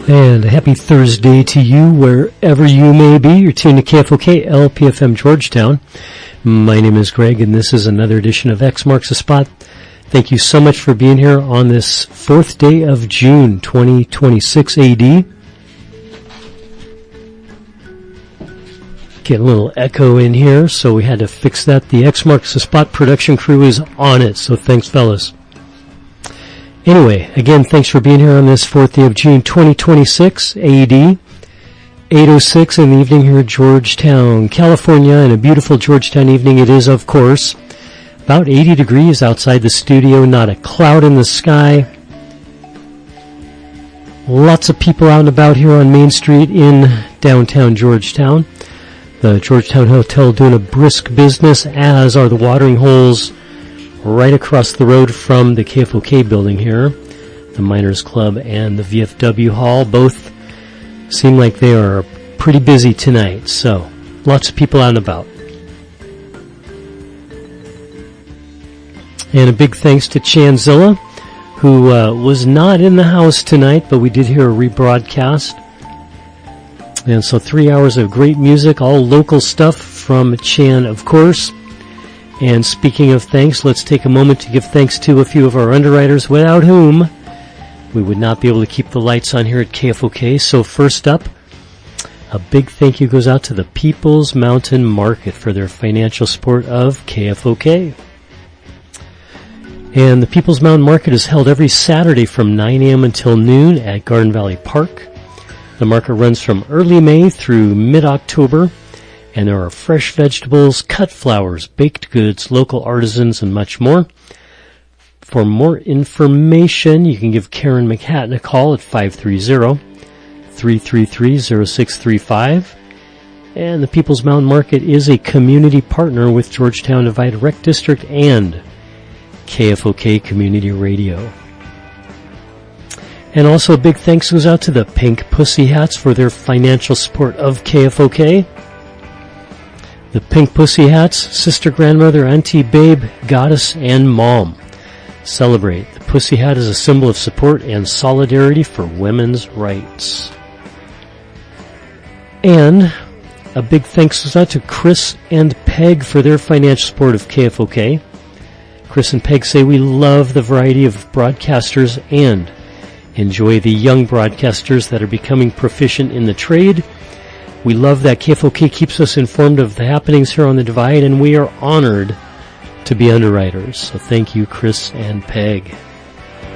And a happy Thursday to you, wherever you may be. You're tuned to KFOK LPFM Georgetown. My name is Greg, and this is another edition of X Marks the Spot. Thank you so much for being here on this 4th day of June, 2026 AD. Get a little echo in here, so we had to fix that. The X Marks the Spot production crew is on it, so thanks, fellas. Anyway, again, thanks for being here on this 4th day of June, 2026 AD. 8:06 in the evening here at Georgetown, California, and a beautiful Georgetown evening it is, of course. About 80 degrees outside the studio, not a cloud in the sky. Lots of people out and about here on Main Street in downtown Georgetown. The Georgetown Hotel doing a brisk business, as are the watering holes right across the road from the KFOK building here. The Miners Club and the VFW Hall both seem like they are pretty busy tonight, so lots of people out and about. And a big thanks to Chanzilla, who was not in the house tonight, but we did hear a rebroadcast. And so 3 hours of great music, all local stuff from Chan, of course. And speaking of thanks, let's take a moment to give thanks to a few of our underwriters, without whom we would not be able to keep the lights on here at KFOK. So first up, a big thank you goes out to the People's Mountain Market for their financial support of KFOK. And the People's Mountain Market is held every Saturday from 9 a.m. until noon at Garden Valley Park. The market runs from early May through mid-October. And there are fresh vegetables, cut flowers, baked goods, local artisans, and much more. For more information, you can give Karen McHatton a call at 530-333-0635. And the People's Mountain Market is a community partner with Georgetown Divide Rec District and KFOK Community Radio. And also a big thanks goes out to the Pink Pussy Hats for their financial support of KFOK. The Pink Pussy Hats, sister, grandmother, auntie, babe, goddess, and mom. Celebrate. The Pussy Hat is a symbol of support and solidarity for women's rights. And a big thanks goes out to Chris and Peg for their financial support of KFOK. Chris and Peg say we love the variety of broadcasters and enjoy the young broadcasters that are becoming proficient in the trade. We love that KFOK keeps us informed of the happenings here on the Divide, and we are honored to be underwriters. So thank you, Chris and Peg.